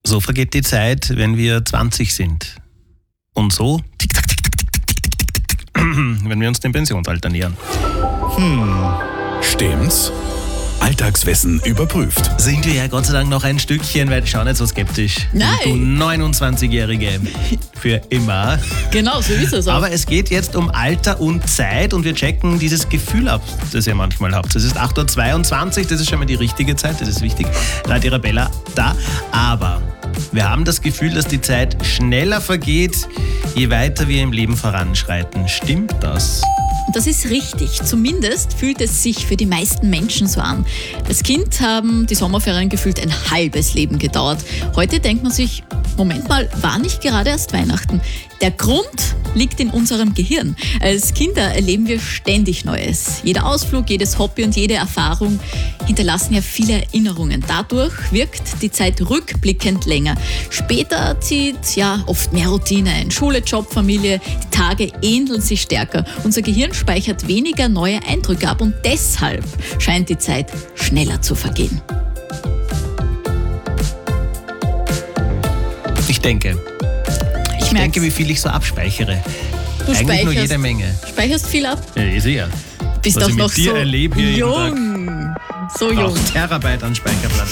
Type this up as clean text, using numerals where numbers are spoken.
So vergeht die Zeit, wenn wir 20 sind. Und so, tick-tack, tick-tack, tick-tack, tick-tack, wenn wir uns dem Pensionsalter nähern. Stimmt's? Alltagswissen überprüft. Sind wir ja Gott sei Dank noch ein Stückchen weit. Schau nicht so skeptisch. Nein. Du 29-Jährige. Für immer. Genau, so ist es auch. Aber es geht jetzt um Alter und Zeit und wir checken dieses Gefühl ab, das ihr manchmal habt. Es ist 8.22 Uhr, das ist schon mal die richtige Zeit, das ist wichtig. Radio Arabella da. Aber wir haben das Gefühl, dass die Zeit schneller vergeht, je weiter wir im Leben voranschreiten. Stimmt das? Das ist richtig. Zumindest fühlt es sich für die meisten Menschen so an. Als Kind haben die Sommerferien gefühlt ein halbes Leben gedauert. Heute denkt man sich, Moment mal, war nicht gerade erst Weihnachten? Der Grund liegt in unserem Gehirn. Als Kinder erleben wir ständig Neues. Jeder Ausflug, jedes Hobby und jede Erfahrung hinterlassen ja viele Erinnerungen. Dadurch wirkt die Zeit rückblickend länger. Später zieht ja oft mehr Routine ein. Schule, Job, Familie, die Tage ähneln sich stärker. Unser Gehirn speichert weniger neue Eindrücke ab und deshalb scheint die Zeit schneller zu vergehen. Ich denke, wie viel ich so abspeichere. Du Eigentlich nur jede Menge. Speicherst viel ab? Ja, sehr. Bist Was doch ich noch mit dir so erlebe hier jeden Tag. jung. So jung. Auch Terabyte an Speicherplatz.